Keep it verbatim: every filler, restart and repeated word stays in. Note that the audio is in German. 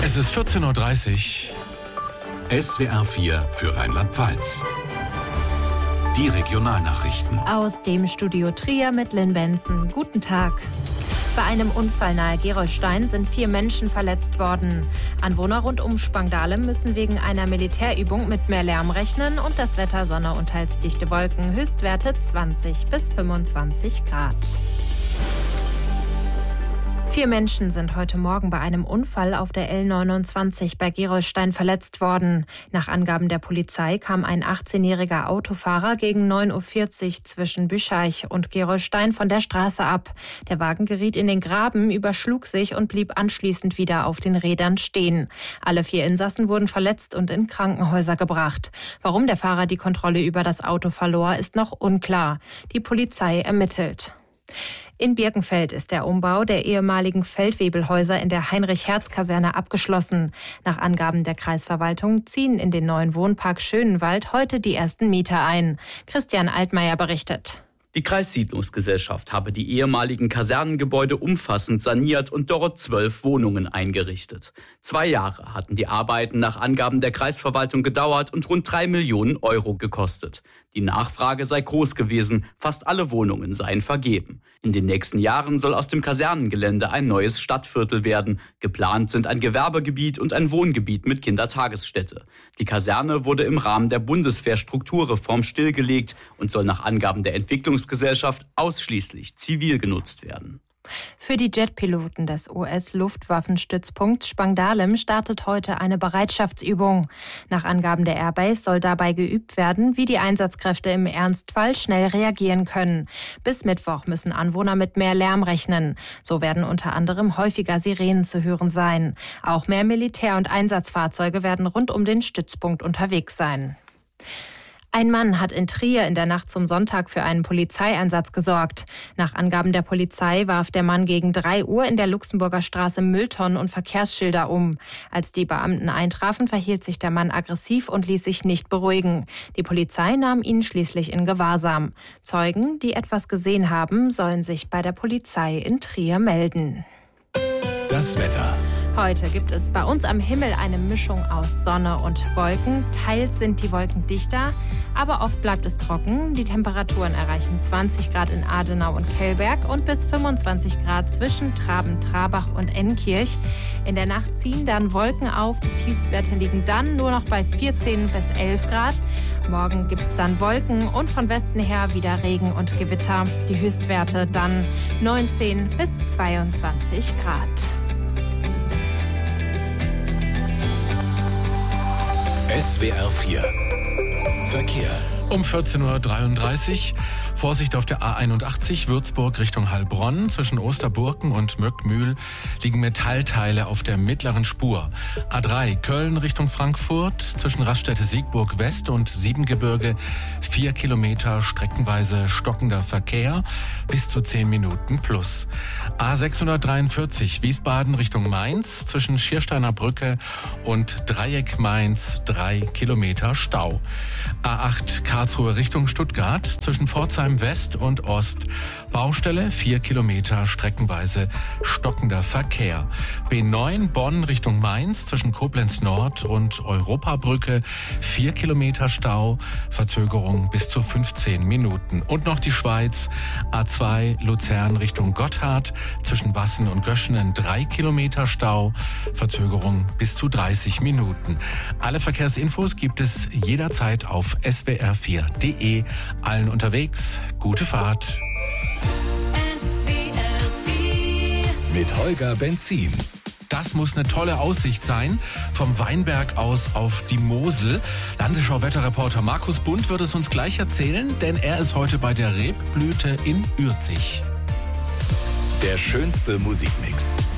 Es ist vierzehn Uhr dreißig. S W R vier für Rheinland-Pfalz. Die Regionalnachrichten. Aus dem Studio Trier mit Lynn Benson. Guten Tag. Bei einem Unfall nahe Gerolstein sind vier Menschen verletzt worden. Anwohner rund um Spangdahlem müssen wegen einer Militärübung mit mehr Lärm rechnen und das Wetter Sonne und teils dichte Wolken. Höchstwerte zwanzig bis fünfundzwanzig Grad. Vier Menschen sind heute Morgen bei einem Unfall auf der L neunundzwanzig bei Gerolstein verletzt worden. Nach Angaben der Polizei kam ein achtzehnjähriger Autofahrer gegen neun Uhr vierzig zwischen Büscheich und Gerolstein von der Straße ab. Der Wagen geriet in den Graben, überschlug sich und blieb anschließend wieder auf den Rädern stehen. Alle vier Insassen wurden verletzt und in Krankenhäuser gebracht. Warum der Fahrer die Kontrolle über das Auto verlor, ist noch unklar. Die Polizei ermittelt. In Birkenfeld ist der Umbau der ehemaligen Feldwebelhäuser in der Heinrich-Hertz-Kaserne abgeschlossen. Nach Angaben der Kreisverwaltung ziehen in den neuen Wohnpark Schönenwald heute die ersten Mieter ein. Christian Altmaier berichtet. Die Kreissiedlungsgesellschaft habe die ehemaligen Kasernengebäude umfassend saniert und dort zwölf Wohnungen eingerichtet. Zwei Jahre hatten die Arbeiten nach Angaben der Kreisverwaltung gedauert und rund drei Millionen Euro gekostet. Die Nachfrage sei groß gewesen, fast alle Wohnungen seien vergeben. In den nächsten Jahren soll aus dem Kasernengelände ein neues Stadtviertel werden. Geplant sind ein Gewerbegebiet und ein Wohngebiet mit Kindertagesstätte. Die Kaserne wurde im Rahmen der Bundeswehr-Strukturreform stillgelegt und soll nach Angaben der Entwicklungsgesellschaft ausschließlich zivil genutzt werden. Für die Jetpiloten des U S-Luftwaffenstützpunkts Spangdahlem startet heute eine Bereitschaftsübung. Nach Angaben der Airbase soll dabei geübt werden, wie die Einsatzkräfte im Ernstfall schnell reagieren können. Bis Mittwoch müssen Anwohner mit mehr Lärm rechnen. So werden unter anderem häufiger Sirenen zu hören sein. Auch mehr Militär- und Einsatzfahrzeuge werden rund um den Stützpunkt unterwegs sein. Ein Mann hat in Trier in der Nacht zum Sonntag für einen Polizeieinsatz gesorgt. Nach Angaben der Polizei warf der Mann gegen drei Uhr in der Luxemburger Straße Mülltonnen und Verkehrsschilder um. Als die Beamten eintrafen, verhielt sich der Mann aggressiv und ließ sich nicht beruhigen. Die Polizei nahm ihn schließlich in Gewahrsam. Zeugen, die etwas gesehen haben, sollen sich bei der Polizei in Trier melden. Das Wetter. Heute gibt es bei uns am Himmel eine Mischung aus Sonne und Wolken. Teils sind die Wolken dichter, aber oft bleibt es trocken. Die Temperaturen erreichen zwanzig Grad in Adenau und Kellberg und bis fünfundzwanzig Grad zwischen Traben, Trabach und Enkirch. In der Nacht ziehen dann Wolken auf. Die Tiefstwerte liegen dann nur noch bei vierzehn bis elf Grad. Morgen gibt es dann Wolken und von Westen her wieder Regen und Gewitter. Die Höchstwerte dann neunzehn bis zweiundzwanzig Grad. S W R vier Verkehr. Um vierzehn Uhr dreiunddreißig. Vorsicht auf der A einundachtzig, Würzburg Richtung Heilbronn. Zwischen Osterburken und Möckmühl liegen Metallteile auf der mittleren Spur. A drei, Köln Richtung Frankfurt. Zwischen Raststätte-Siegburg West und Siebengebirge vier Kilometer streckenweise stockender Verkehr. Bis zu zehn Minuten plus. A sechshundertdreiundvierzig, Wiesbaden Richtung Mainz. Zwischen Schiersteiner Brücke und Dreieck Mainz drei Kilometer Stau. A acht, Karlsruhe Richtung Stuttgart. Zwischen Pforzheim West und Ost Baustelle, vier Kilometer streckenweise stockender Verkehr. B neun Bonn Richtung Mainz zwischen Koblenz Nord und Europabrücke, vier Kilometer Stau, Verzögerung bis zu fünfzehn Minuten. Und noch die Schweiz, A zwei Luzern Richtung Gotthard zwischen Wassen und Göschenen, drei Kilometer Stau, Verzögerung bis zu dreißig Minuten. Alle Verkehrsinfos gibt es jederzeit auf S W R vier Punkt de. Allen unterwegs gute Fahrt. S W R vier mit Holger Benzin. Das muss eine tolle Aussicht sein, vom Weinberg aus auf die Mosel. Landesschau-Wetterreporter Markus Bund wird es uns gleich erzählen, denn er ist heute bei der Rebblüte in Ürzig. Der schönste Musikmix.